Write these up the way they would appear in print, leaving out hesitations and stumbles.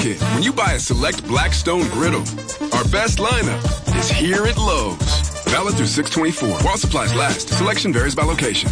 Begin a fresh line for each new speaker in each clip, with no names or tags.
When you buy a select Blackstone griddle, our best lineup is here at Lowe's. Valid through 6/24. While supplies last, selection varies by location.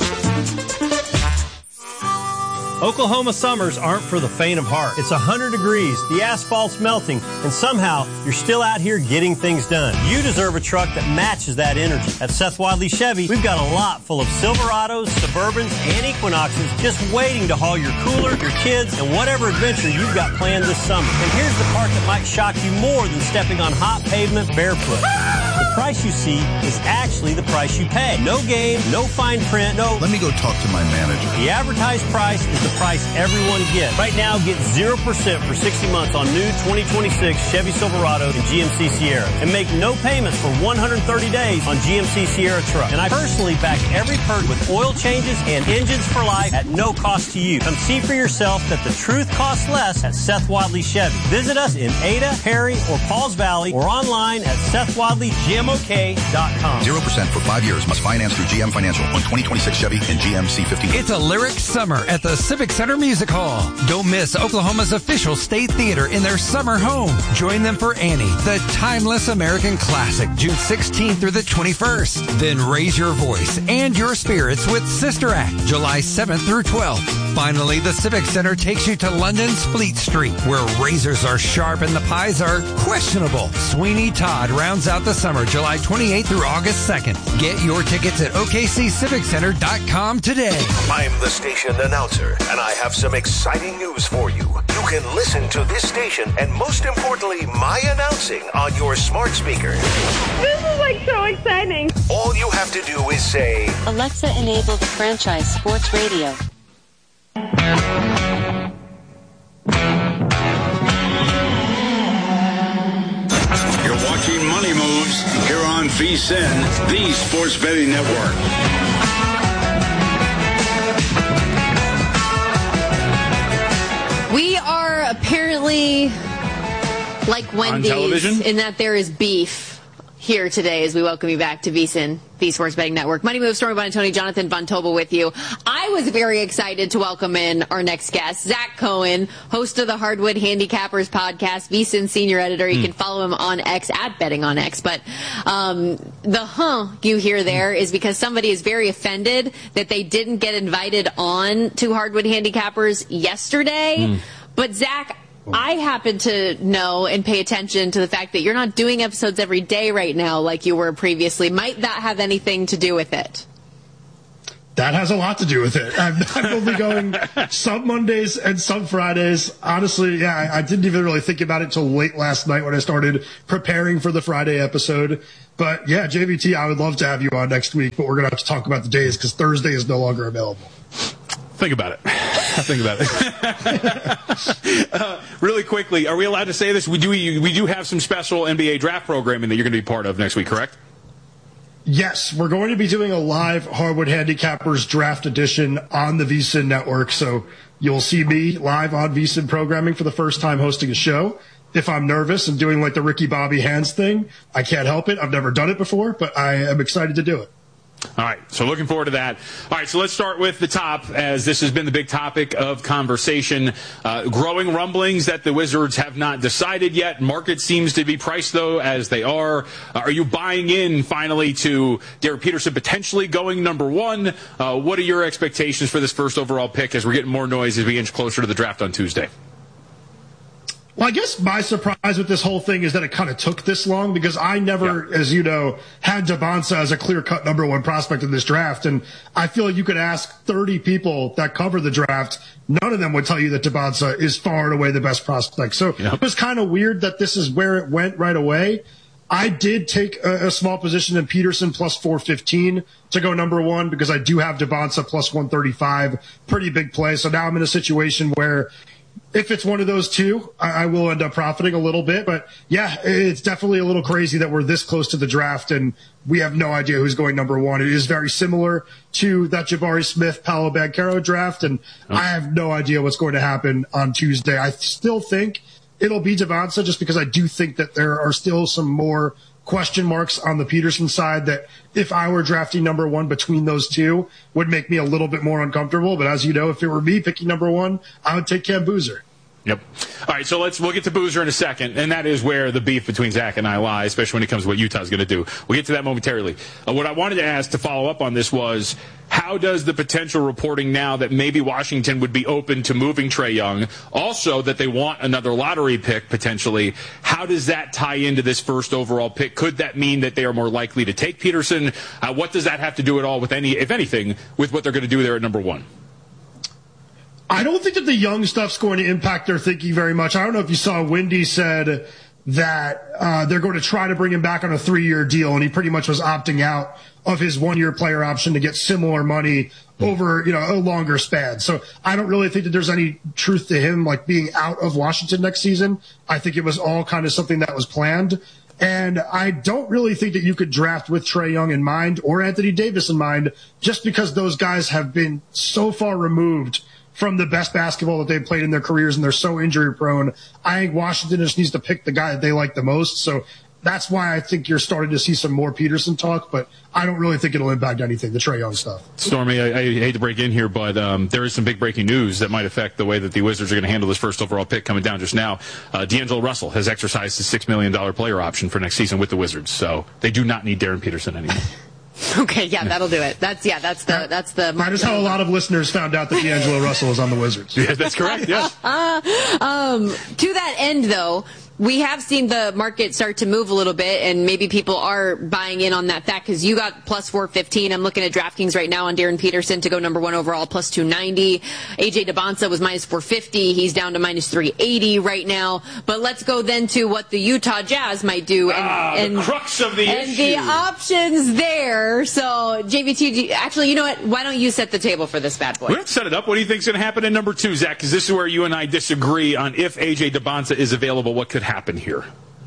Oklahoma summers aren't for the faint of heart. It's 100 degrees, the asphalt's melting, and somehow you're still out here getting things done. You deserve a truck that matches that energy. At Seth Wadley Chevy, we've got a lot full of Silverados, Suburbans, and Equinoxes just waiting to haul your cooler, your kids, and whatever adventure you've got planned this summer. And here's the part that might shock you more than stepping on hot pavement barefoot. The price you see is actually the price you pay. No game, no fine print, no...
Let me go talk to my manager.
The advertised price is the price everyone gets. Right now, get 0% for 60 months on new 2026 Chevy Silverado and GMC Sierra. And make no payments for 130 days on GMC Sierra truck. And I personally back every perk with oil changes and engines for life at no cost to you. Come see for yourself that the truth costs less at Seth Wadley Chevy. Visit us in Ada, Perry, or Pauls Valley or online at SethWadleyGMOK.com.
0% for 5 years. Must finance through GM Financial on 2026 Chevy and GMC 15.
It's a lyric summer at the Civic Center Music Hall. Don't miss Oklahoma's official state theater in their summer home. Join them for Annie, the timeless American classic, June 16th through the 21st. Then raise your voice and your spirits with Sister Act, July 7th through 12th. Finally, the Civic Center takes you to London's Fleet Street, where razors are sharp and the pies are questionable. Sweeney Todd rounds out the summer, July 28th through August 2nd. Get your tickets at OKCCivicCenter.com today.
I'm the station announcer, and I have some exciting news for you. You can listen to this station and, most importantly, my announcing on your smart speaker.
This is so exciting.
All you have to do is say,
Alexa-enabled franchise sports radio.
You're watching Money Moves here on VSiN, the Sports Betting Network.
We are apparently like Wendy's in that there is beef here today as we welcome you back to VSiN, the Sports Betting Network. Money Moves, Stormy Buonantony, Jonathan Von Tobel with you. I was very excited to welcome in our next guest, Zach Cohen, host of the Hardwood Handicappers podcast, VSiN senior editor. You can follow him on X, at Betting on X. But the you hear there is because somebody is very offended that they didn't get invited on to Hardwood Handicappers yesterday. But Zach, I happen to know and pay attention to the fact that you're not doing episodes every day right now like you were previously. Might that have anything to do with it?
That has a lot to do with it. I'm only going some Mondays and some Fridays. Honestly, I didn't even really think about it till late last night when I started preparing for the Friday episode. But yeah, JVT, I would love to have you on next week, but we're going to have to talk about the days because Thursday is no longer available.
Think about it. Really quickly, are we allowed to say this? We do have some special NBA draft programming that you're going to be part of next week, correct?
Yes, we're going to be doing a live Hardwood Handicappers draft edition on the VSiN network. So you'll see me live on VSiN programming for the first time hosting a show. If I'm nervous and doing like the Ricky Bobby hands thing, I can't help it. I've never done it before, but I am excited to do it.
All right, so looking forward to that. All right, so let's start with the top, as this has been the big topic of conversation. Growing rumblings that the Wizards have not decided yet. Market seems to be priced, though, as they are. Are you buying in, finally, to Derek Peterson potentially going number one? What are your expectations for this first overall pick as we're getting more noise as we inch closer to the draft on Tuesday?
Well, I guess my surprise with this whole thing is that it kind of took this long because I never, as you know, had Debonsa as a clear-cut number one prospect in this draft. And I feel like you could ask 30 people that cover the draft. None of them would tell you that Debonsa is far and away the best prospect. So it was kind of weird that this is where it went right away. I did take a small position in Peterson plus 415 to go number one because I do have Debonsa plus 135. Pretty big play. So now I'm in a situation where if it's one of those two, I will end up profiting a little bit. But, yeah, it's definitely a little crazy that we're this close to the draft and we have no idea who's going number one. It is very similar to that Jabari Smith, Paolo Banchero draft, and I have no idea what's going to happen on Tuesday. I still think it'll be Debonsa just because I do think that there are still some more question marks on the Peterson side that if I were drafting number one between those two would make me a little bit more uncomfortable. But as you know, if it were me picking number one, I would take Cam Boozer.
Yep. All right, so we'll get to Boozer in a second, and that is where the beef between Zach and I lie, especially when it comes to what Utah's going to do. We'll get to that momentarily. What I wanted to ask to follow up on this was, how does the potential reporting now that maybe Washington would be open to moving Trae Young, also that they want another lottery pick potentially, how does that tie into this first overall pick? Could that mean that they are more likely to take Peterson? What does that have to do at all with if anything, with what they're going to do there at number 1?
I don't think that the Young stuff's going to impact their thinking very much. I don't know if you saw Wendy said that they're going to try to bring him back on a 3-year deal, and he pretty much was opting out of his 1-year player option to get similar money over, a longer span. So I don't really think that there's any truth to him being out of Washington next season. I think it was all kind of something that was planned. And I don't really think that you could draft with Trae Young in mind or Anthony Davis in mind, just because those guys have been so far removed from the best basketball that they've played in their careers, and they're so injury prone. I think Washington just needs to pick the guy that they like the most. So that's why I think you're starting to see some more Peterson talk, but I don't really think it'll impact anything, the Trae Young stuff.
Stormy, I hate to break in here, but there is some big breaking news that might affect the way that the Wizards are going to handle this first overall pick coming down just now. D'Angelo Russell has exercised his $6 million player option for next season with the Wizards, so they do not need Darren Peterson anymore.
Okay, yeah, that'll do it. That's the.
That is how a lot of listeners found out that D'Angelo Russell was on the Wizards.
Yeah, that's correct. Yes.
To that end, though, we have seen the market start to move a little bit, and maybe people are buying in on that fact because you got plus 415. I'm looking at DraftKings right now on Darren Peterson to go number 1 overall, plus 290. AJ Debonsa was minus 450. He's down to minus 380 right now. But let's go then to what the Utah Jazz might do. And
the crux of the issue.
And the options there. So, JVT, actually, you know what? Why don't you set the table for this bad boy?
We're going to set it up. What do you think is going to happen in number 2, Zach? Because this is where you and I disagree on if AJ Debonsa is available, what could happen here.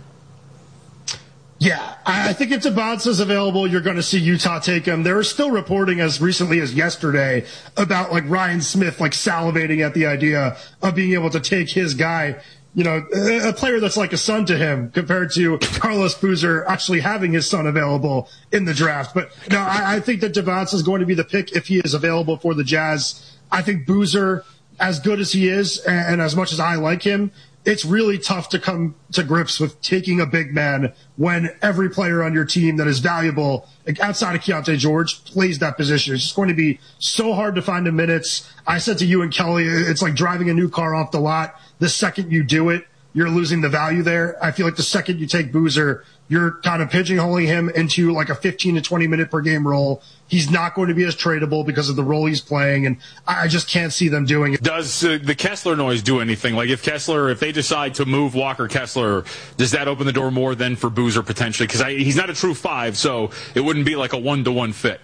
Yeah, I think if Debonsa's available, you're going to see Utah take him. There was still reporting as recently as yesterday about Ryan Smith salivating at the idea of being able to take his guy, a player that's like a son to him compared to Carlos Boozer actually having his son available in the draft. But no, I think that Debonsa is going to be the pick if he is available for the Jazz. I think Boozer, as good as he is and as much as I like him, it's really tough to come to grips with taking a big man when every player on your team that is valuable outside of Keontae George plays that position. It's just going to be so hard to find the minutes. I said to you and Kelly, it's like driving a new car off the lot. The second you do it, you're losing the value there. I feel like the second you take Boozer, you're kind of pigeonholing him into a 15 to 20 minute per game role. He's not going to be as tradable because of the role he's playing, and I just can't see them doing it.
Does the Kessler noise do anything? If they decide to move Walker Kessler, does that open the door more than for Boozer potentially? Because he's not a true 5, so it wouldn't be like a 1-to-1 fit.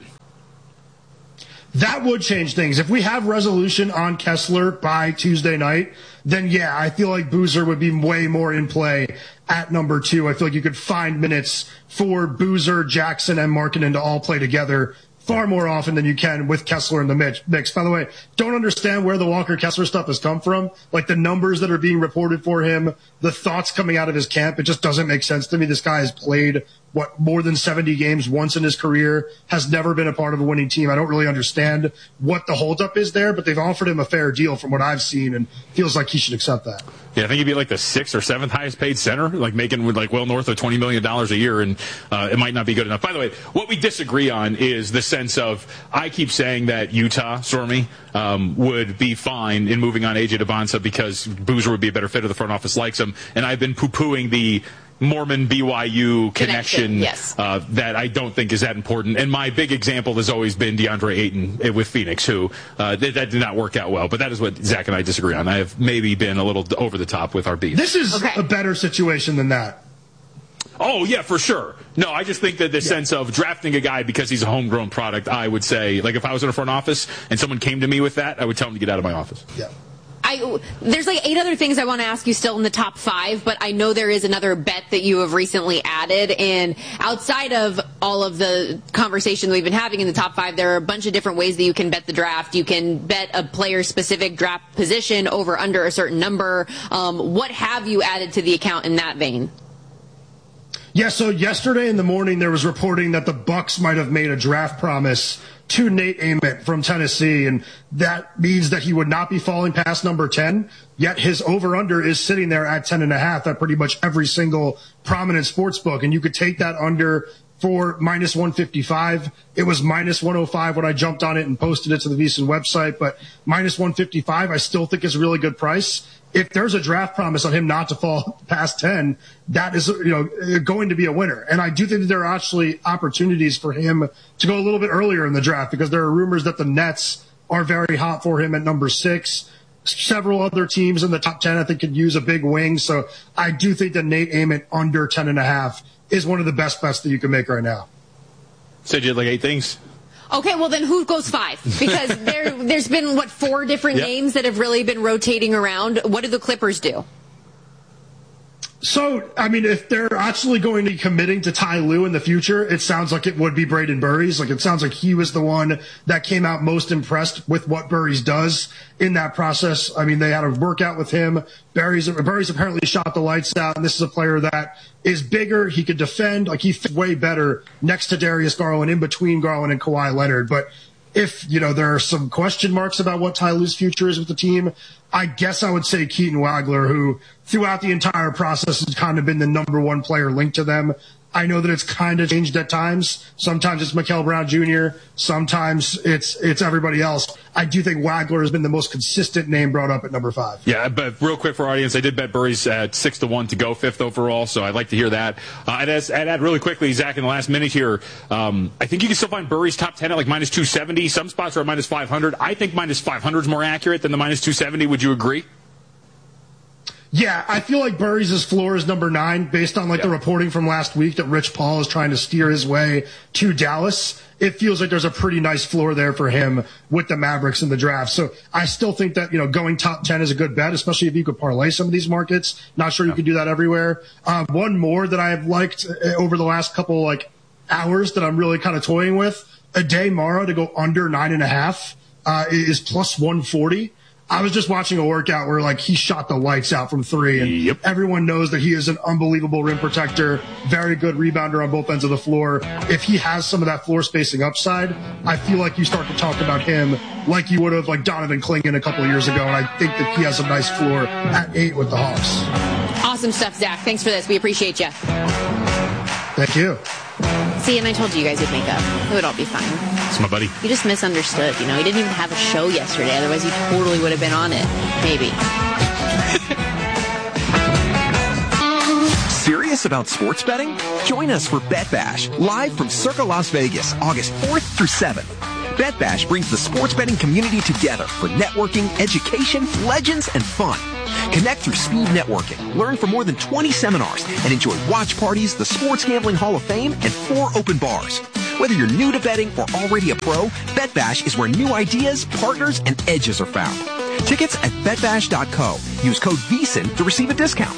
That would change things. If we have resolution on Kessler by Tuesday night, then yeah, I feel like Boozer would be way more in play at number 2. I feel like you could find minutes for Boozer, Jackson, and Markkanen to all play together far more often than you can with Kessler in the mix. By the way, don't understand where the Walker Kessler stuff has come from. The numbers that are being reported for him, the thoughts coming out of his camp, it just doesn't make sense to me. This guy has played, more than 70 games once in his career, has never been a part of a winning team. I don't really understand what the holdup is there, but they've offered him a fair deal from what I've seen, and feels like he should accept that.
Yeah, I think he'd be the 6th or 7th highest paid center, making well north of $20 million a year, and it might not be good enough. By the way, what we disagree on is the sense of, I keep saying that Utah, Stormy, would be fine in moving on AJ Debonsa because Boozer would be a better fit if the front office likes him, and I've been poo-pooing the Mormon BYU connection
yes.
That I don't think is that important. And my big example has always been DeAndre Ayton with Phoenix, who that did not work out well. But that is what Zach and I disagree on. I have maybe been a little over the top with our beef.
This is a better situation than that.
Oh, yeah, for sure. No, I just think that the sense of drafting a guy because he's a homegrown product, I would say, if I was in a front office and someone came to me with that, I would tell him to get out of my office.
Yeah.
There's 8 other things I want to ask you still in the top 5, but I know there is another bet that you have recently added. And outside of all of the conversation we've been having in the top 5, there are a bunch of different ways that you can bet the draft. You can bet a player-specific draft position over under a certain number. What have you added to the account in that vein?
Yeah, so yesterday in the morning there was reporting that the Bucks might have made a draft promise to Nate Ament from Tennessee, and that means that he would not be falling past number 10, yet his over-under is sitting there at 10.5 at pretty much every single prominent sports book, and you could take that under for minus 155. It was minus 105 when I jumped on it and posted it to the VSiN website, but minus 155 I still think is a really good price. If there's a draft promise on him not to fall past 10, that is, going to be a winner. And I do think that there are actually opportunities for him to go a little bit earlier in the draft, because there are rumors that the Nets are very hot for him at number 6. Several other teams in the top 10, I think, could use a big wing. So I do think that Nate Ament under 10.5 is one of the best bets that you can make right now.
Said you had like 8 things?
Okay, well then who goes 5? Because there's been, 4 different names that have really been rotating around. What do the Clippers do?
So, I mean, if they're actually going to be committing to Ty Lue in the future, it sounds like it would be Braden Burries. Like, it sounds like he was the one that came out most impressed with what Burries does in that process. I mean, they had a workout with him. Burries apparently shot the lights out, and this is a player that is bigger. He could defend. Like, he fits way better next to Darius Garland, in between Garland and Kawhi Leonard. But if, there are some question marks about what Ty Lue's future is with the team, I guess I would say Keaton Wagler, who throughout the entire process has kind of been the number one player linked to them. I know that it's kind of changed at times. Sometimes it's Mikal Brown Jr. Sometimes it's everybody else. I do think Wagler has been the most consistent name brought up at number 5.
Yeah, but real quick for our audience, I did bet Burries at 6-1 to go 5th overall, so I'd like to hear that. I'd add really quickly, Zach, in the last minute here, I think you can still find Burries top 10 at like minus 270. Some spots are at minus 500. I think minus 500 is more accurate than the minus 270. Would you agree?
Yeah, I feel like Burries' floor is number 9 based on the reporting from last week that Rich Paul is trying to steer his way to Dallas. It feels like there's a pretty nice floor there for him with the Mavericks in the draft. So I still think that, going top 10 is a good bet, especially if you could parlay some of these markets. Not sure you could do that everywhere. One more that I have liked over the last couple hours that I'm really kind of toying with, Adey Mara to go under 9.5 is plus 140. I was just watching a workout where he shot the lights out from 3, and everyone knows that he is an unbelievable rim protector, very good rebounder on both ends of the floor. If he has some of that floor spacing upside, I feel like you start to talk about him like you would have Donovan Clingan a couple of years ago, and I think that he has a nice floor at 8 with the Hawks.
Awesome stuff, Zach. Thanks for this. We appreciate you.
Thank you.
See, and I told you guys would make up. It would all be fine.
It's my buddy.
You just misunderstood. He didn't even have a show yesterday. Otherwise, he totally would have been on it. Maybe.
Serious about sports betting? Join us for Bet Bash, live from Circa Las Vegas, August 4th through 7th. Bet Bash brings the sports betting community together for networking, education, legends, and fun. Connect through Speed Networking, learn from more than 20 seminars, and enjoy watch parties, the Sports Gambling Hall of Fame, and 4 open bars. Whether you're new to betting or already a pro, Bet Bash is where new ideas, partners, and edges are found. Tickets at betbash.co. Use code VSiN to receive a discount.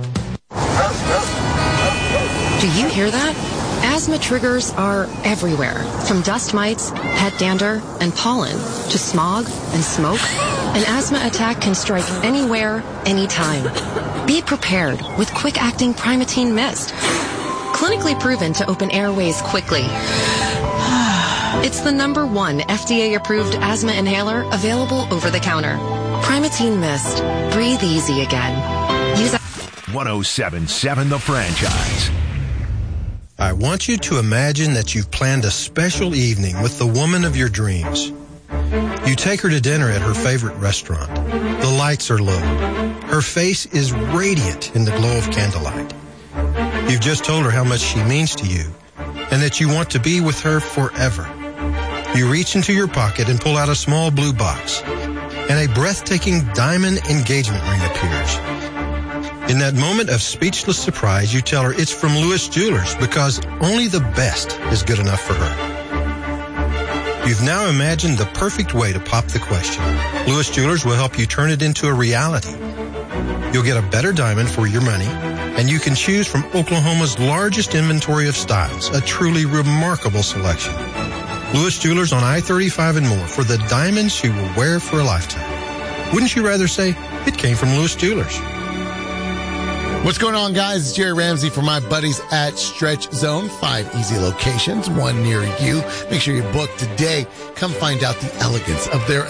Do you hear that? Asthma triggers are everywhere, from dust mites, pet dander, and pollen, to smog and smoke. An asthma attack can strike anywhere, anytime. Be prepared with quick-acting Primatene Mist. Clinically proven to open airways quickly. It's the #1 FDA-approved asthma inhaler available over the counter. Primatene Mist. Breathe easy again. Use
107.7 The Franchise.
I want you to imagine that you've planned a special evening with the woman of your dreams. You take her to dinner at her favorite restaurant. The lights are low. Her face is radiant in the glow of candlelight. You've just told her how much she means to you and that you want to be with her forever. You reach into your pocket and pull out a small blue box, and a breathtaking diamond engagement ring appears. In that moment of speechless surprise, you tell her it's from Lewis Jewelers because only the best is good enough for her. You've now imagined the perfect way to pop the question. Lewis Jewelers will help you turn it into a reality. You'll get a better diamond for your money, and you can choose from Oklahoma's largest inventory of styles, a truly remarkable selection. Lewis Jewelers on I-35 and more for the diamonds you will wear for a lifetime. Wouldn't you rather say it came from Lewis Jewelers?
What's going on, guys? It's Jerry Ramsey for my buddies at Stretch Zone. 5 easy locations, one near you. Make sure you book today. Come find out the elegance of their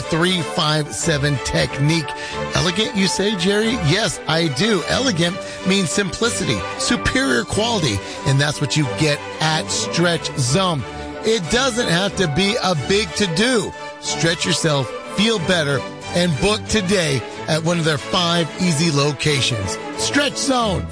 3-5-7 technique. Elegant, you say, Jerry? Yes, I do. Elegant means simplicity, superior quality, and that's what you get at Stretch Zone. It doesn't have to be a big to-do. Stretch yourself, feel better, and book today at one of their 5 easy locations. Stretch Zone.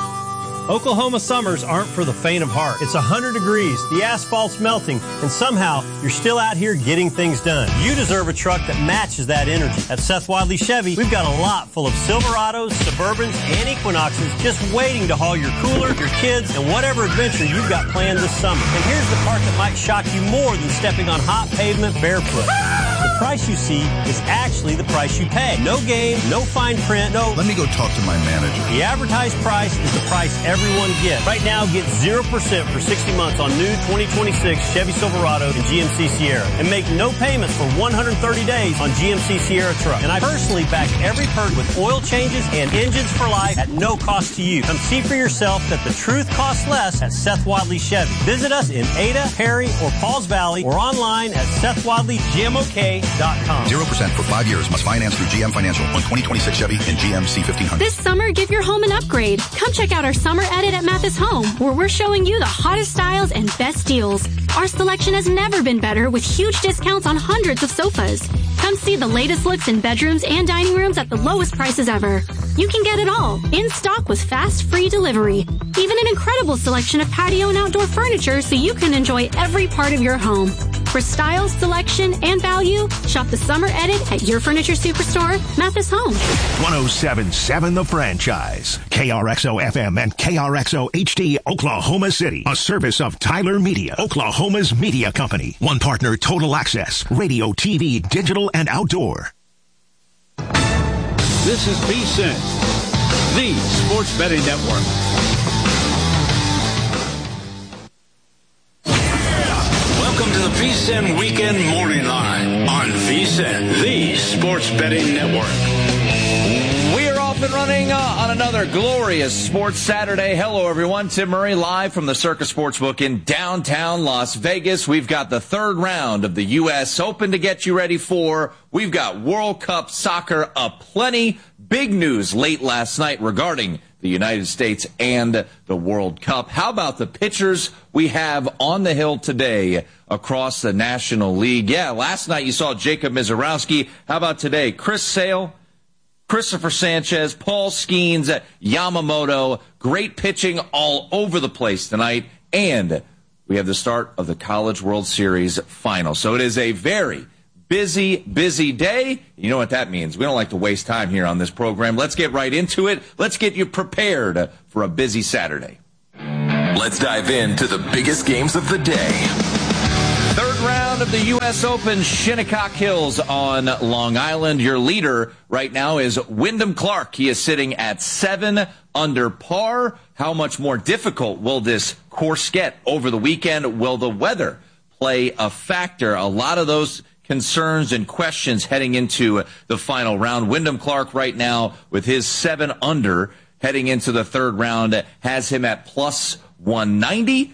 Oklahoma summers aren't for the faint of heart. It's 100 degrees, the asphalt's melting, and somehow you're still out here getting things done. You deserve a truck that matches that energy. At Seth Wadley Chevy, we've got a lot full of Silverados, Suburbans, and Equinoxes just waiting to haul your cooler, your kids, and whatever adventure you've got planned this summer. And here's the part that might shock you more than stepping on hot pavement barefoot. The price you see is actually the price you pay. No game, no fine print, no...
Let me go talk to my manager.
The advertised price is the price everyone gets. Right now, get 0% for 60 months on new 2026 Chevy Silverado and GMC Sierra. And make no payments for 130 days on GMC Sierra truck. And I personally back every perk with oil changes and engines for life at no cost to you. Come see for yourself that the truth costs less at Seth Wadley Chevy. Visit us in Ada, Perry, or Pauls Valley, or online at SethWadleyGMOK.com.
0% for 5 years. Must finance through GM Financial on 2026 Chevy and GMC 1500.
This summer, give your home an upgrade. Come check out our summer edit at Mathis Home, where we're showing you the hottest styles and best deals. Our selection has never been better, with huge discounts on hundreds of sofas. Come see the latest looks in bedrooms and dining rooms at the lowest prices ever. You can get it all, in stock with fast, free delivery. Even an incredible selection of patio and outdoor furniture so you can enjoy every part of your home. For style, selection, and value, shop the summer edit at your furniture superstore, Mathis Home.
107.7 The Franchise. KRXO FM and KRXO HD, Oklahoma City. A service of Tyler Media, Oklahoma's media company. One partner, Total Access, radio, TV, digital, and outdoor.
This is VSiN, the Sports Betting Network. Welcome to the VSiN Weekend Morning Line on VSiN, the Sports Betting Network.
We are off and running on another glorious Sports Saturday. Hello, everyone. Tim Murray live from the Circus Sportsbook in downtown Las Vegas. We've got the third round of the U.S. Open to get you ready for. We've got World Cup soccer aplenty. Big news late last night regarding the United States and the World Cup. How about the pitchers we have on the hill today across the National League? Yeah, last night you saw Jacob Misiorowski. How about today? Chris Sale, Christopher Sanchez, Paul Skeens, Yamamoto. Great pitching all over the place tonight. And we have the start of the College World Series final. So it is a very busy day. You know what that means. We don't like to waste time here on this program. Let's get right into it. Let's get you prepared for a busy Saturday.
Let's dive into the biggest games of the day.
Third round of the U.S. Open, Shinnecock Hills on Long Island. Your leader right now is Wyndham Clark. He is sitting at 7 under par. How much more difficult will this course get over the weekend? Will the weather play a factor? A lot of those concerns and questions heading into the final round. Wyndham Clark right now with his 7 under heading into the third round has him at plus 190.